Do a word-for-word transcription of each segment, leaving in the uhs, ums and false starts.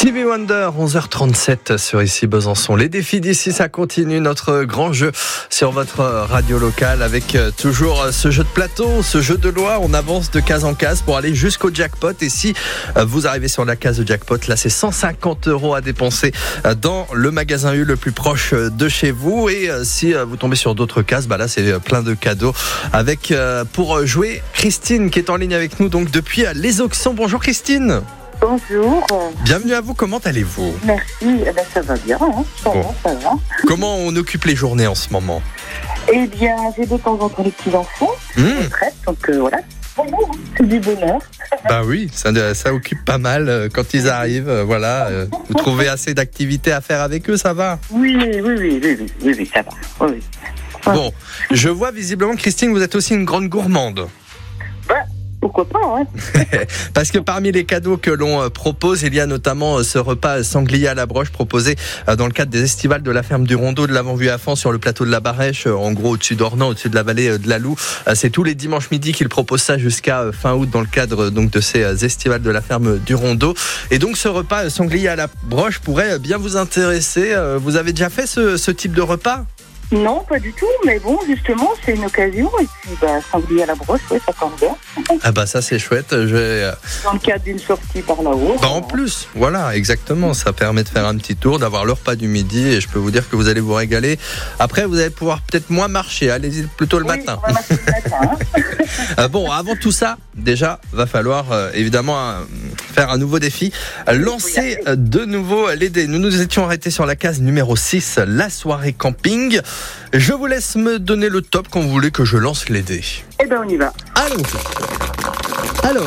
Stevie Wonder, onze heures trente-sept sur Ici Besançon. Les défis d'ici, ça continue notre grand jeu sur votre radio locale avec toujours ce jeu de plateau, ce jeu de loi. On avance de case en case pour aller jusqu'au jackpot. Et si vous arrivez sur la case de jackpot, là c'est cent cinquante euros à dépenser dans le magasin U le plus proche de chez vous. Et si vous tombez sur d'autres cases, bah là c'est plein de cadeaux. Avec pour jouer Christine qui est en ligne avec nous donc depuis Les Auxons. Bonjour Christine. Bonjour. Bienvenue à vous, comment allez-vous ? Merci, eh ben, ça va bien, hein. ça, bon. va, ça va. Comment on occupe les journées en ce moment ? Eh bien, j'ai de temps en temps les petits-enfants, mmh. retraite, donc euh, voilà, c'est du bonheur. Bah oui, ça, ça occupe pas mal euh, quand ils arrivent, euh, voilà. Euh, vous trouvez assez d'activités à faire avec eux, ça va ? Oui, oui, oui, oui, oui, oui, oui ça va. Oui, oui. Bon, je vois visiblement, Christine, vous êtes aussi une grande gourmande. Bah, pourquoi pas, hein. Parce que parmi les cadeaux que l'on propose, il y a notamment ce repas sanglier à la broche proposé dans le cadre des estivales de la ferme du Rondeau de l'Avant-Vue à Fans sur le plateau de la Barèche, en gros au-dessus d'Ornans, au-dessus de la vallée de la Loue. C'est tous les dimanches midi qu'ils proposent ça jusqu'à fin août dans le cadre donc de ces estivales de la ferme du Rondeau. Et donc ce repas sanglier à la broche pourrait bien vous intéresser. Vous avez déjà fait ce, ce type de repas ? Non, pas du tout, mais bon, justement, c'est une occasion, et puis, bah, sanglier à la broche, ouais, ça tombe bien. Ah bah ça c'est chouette. Je vais... Dans le cadre d'une sortie par là-haut. Bah en plus, voilà, exactement, ça permet de faire un petit tour, d'avoir le repas du midi, et je peux vous dire que vous allez vous régaler. Après, vous allez pouvoir peut-être moins marcher, allez-y plutôt le oui, matin. On va marcher le matin, hein. Bon, avant tout ça, déjà, va falloir euh, évidemment euh, faire un nouveau défi, lancer euh, de nouveau les dés. Nous nous étions arrêtés sur la case numéro six, la soirée camping. Je vous laisse me donner le top quand vous voulez que je lance les dés. Eh ben on y va. Allons-y. Alors,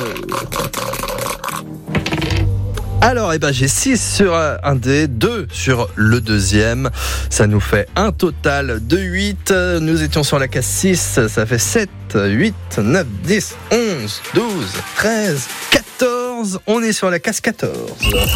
Alors, eh ben, j'ai six sur un dé, deux sur le deuxième. Ça nous fait un total de huit. Nous étions sur la case six, ça fait sept, huit, neuf, dix, onze, douze, treize, quatorze. On est sur la case quatorze.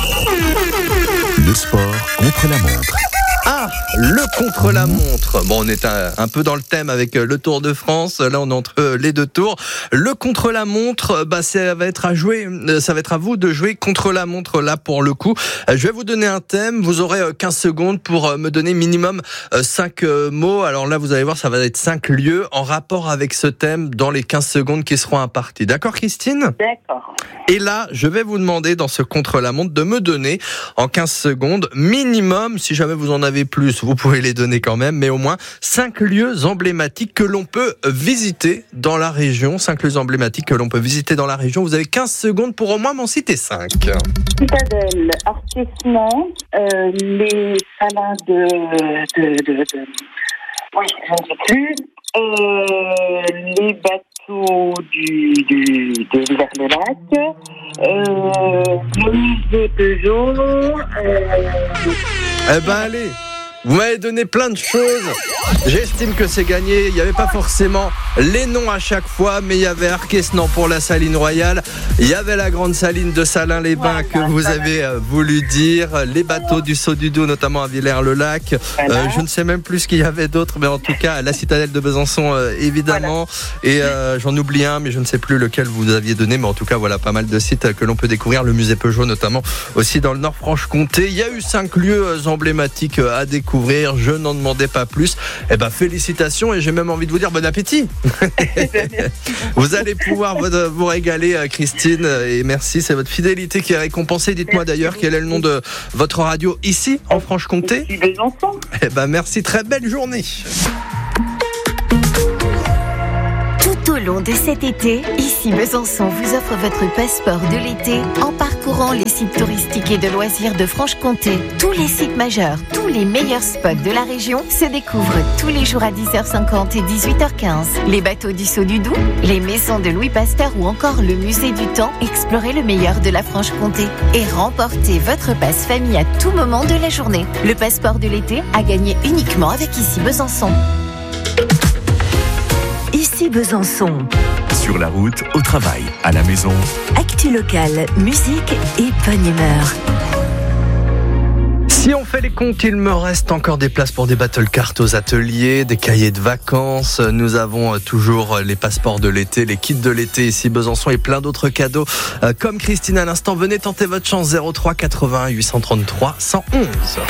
Le sport contre la montre. Ah, le contre-la-montre. Bon, on est un, un peu dans le thème avec le Tour de France. Là, on est entre les deux tours. Le contre-la-montre, bah, ça va être à jouer. Ça va être à vous de jouer contre-la-montre là pour le coup. Je vais vous donner un thème. Vous aurez quinze secondes pour me donner minimum cinq mots. Alors là, vous allez voir, ça va être cinq lieux en rapport avec ce thème dans les quinze secondes qui seront imparties. D'accord, Christine ? D'accord. Et là, je vais vous demander dans ce contre-la-montre de me donner en quinze secondes minimum, si jamais vous en avez plus, vous pouvez les donner quand même, mais au moins cinq lieux emblématiques que l'on peut visiter dans la région. cinq lieux emblématiques que l'on peut visiter dans la région. Vous avez quinze secondes pour au moins m'en citer cinq. Citadelle, Arquesnan, euh, les salins de, de, de, de... Oui, je ne sais plus. Euh, les bateaux du, du, de Villers-le-Lac. Euh, le musée Peugeot. Euh... Eh ben allez, vous m'avez donné plein de choses. J'estime que c'est gagné. Il n'y avait pas forcément les noms à chaque fois, mais il y avait Arquesnan pour la Saline Royale. Il y avait la grande saline de Salins-les-Bains que vous avez voulu dire. Les bateaux du Saut du Doubs, notamment à Villers-le-Lac. Euh, je ne sais même plus ce qu'il y avait d'autre, mais en tout cas, la citadelle de Besançon, euh, évidemment. Et euh, j'en oublie un, mais je ne sais plus lequel vous aviez donné. Mais en tout cas, voilà, pas mal de sites que l'on peut découvrir. Le musée Peugeot, notamment, aussi dans le Nord-Franche-Comté. Il y a eu cinq lieux emblématiques à découvrir. Je n'en demandais pas plus. Eh ben, félicitations et j'ai même envie de vous dire bon appétit. Vous allez pouvoir vous régaler, Christine, et merci, c'est votre fidélité qui est récompensée. Dites-moi d'ailleurs quel est le nom de votre radio ici en Franche-Comté. Ici Besançon. Eh ben merci, très belle journée. Tout au long de cet été, Ici Besançon vous offre votre passeport de l'été en parcourant les sites touristiques et de loisirs de Franche-Comté. Tous les sites majeurs, tous les meilleurs spots de la région se découvrent tous les jours à dix heures cinquante et dix-huit heures quinze. Les bateaux du Saut du Doubs, les maisons de Louis Pasteur ou encore le musée du temps. Explorez le meilleur de la Franche-Comté et remportez votre passe famille à tout moment de la journée. Le passeport de l'été à gagner uniquement avec Ici Besançon. Ici Besançon. Sur la route, au travail, à la maison. Actu locale, musique et bonne humeur. Si on fait les comptes, il me reste encore des places pour des battle cards aux ateliers, des cahiers de vacances. Nous avons toujours les passeports de l'été, les kits de l'été ici Besançon et plein d'autres cadeaux. Comme Christine à l'instant, venez tenter votre chance. Zéro trois quatre-vingts huit cent trente-trois cent onze.